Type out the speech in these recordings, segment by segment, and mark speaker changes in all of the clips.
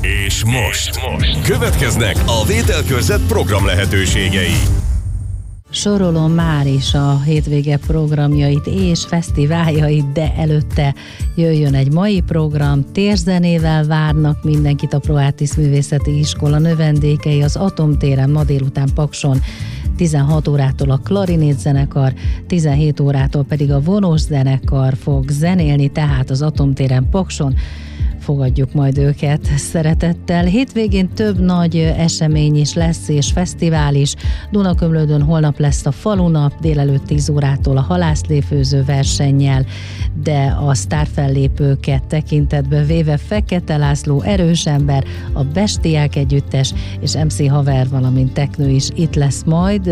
Speaker 1: És most következnek a Vételkörzet program lehetőségei.
Speaker 2: Sorolom már is a hétvége programjait és fesztiváljait, de előtte jöjjön egy mai program. Térzenével várnak mindenkit a Proartis Művészeti Iskola növendékei az Atomtéren ma délután Pakson. 16 órától a klarinét zenekar, 17 órától pedig a vonós zenekar fog zenélni, tehát az Atomtéren Pakson. Fogadjuk majd őket szeretettel. Hétvégén több nagy esemény is lesz, és fesztivál is. Dunakömlődön holnap lesz a falunap, délelőtt 10 órától a halászléfőző versennyel, de a sztárfellépőket tekintetbe véve Fekete László, Erős ember, a Bestiák együttes és MC Haver, valamint Teknő is itt lesz majd.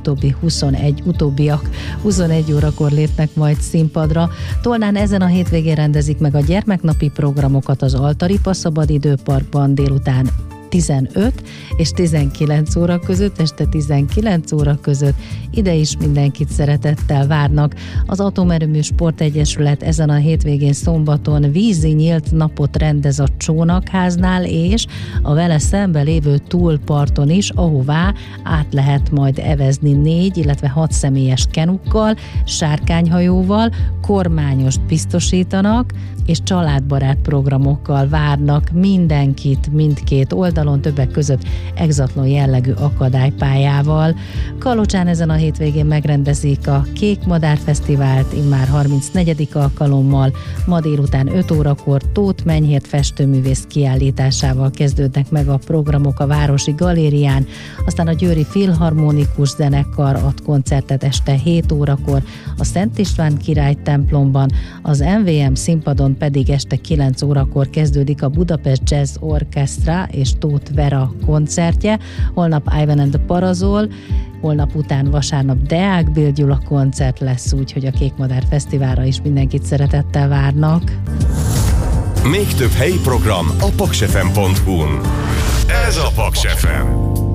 Speaker 2: Utóbbiak 21 órakor lépnek majd színpadra. Tolnán ezen a hétvégén rendezik meg a gyermeknapi programokat az Altaripa Szabadidőparkban délután 15 és 19 óra között, este 19 óra között. Ide is mindenkit szeretettel várnak. Az Atomerőmű Sportegyesület ezen a hétvégén szombaton vízi nyílt napot rendez a Csónakháznál, és a vele szembe lévő túlparton is, ahová át lehet majd evezni 4, illetve 6 személyes kenukkal, sárkányhajóval, kormányost biztosítanak, és családbarát programokkal várnak mindenkit mindkét oldalon, többek között exatlon jellegű akadálypályával. Kalocsán ezen a hétvégén megrendezik a Kék Madár Fesztivált, immár 34. alkalommal. Ma délután 5 órakor Tóth Menyhért festőművész kiállításával kezdődnek meg a programok a Városi Galérián, aztán a Győri Filharmonikus Zenekar ad koncertet este 7 órakor a Szent István Király templomban, az MVM színpadon pedig este 9 órakor kezdődik a Budapest Jazz Orchestra és Tóth Vera koncertje, holnap Ivan and the Parazol, holnap után vasárnap Deák Bill Gyula koncert lesz, úgyhogy a Kék Madár Fesztiválra is mindenkit szeretettel várnak.
Speaker 1: Még több helyi program a paksfm.hu-n. Ez a Paks FM.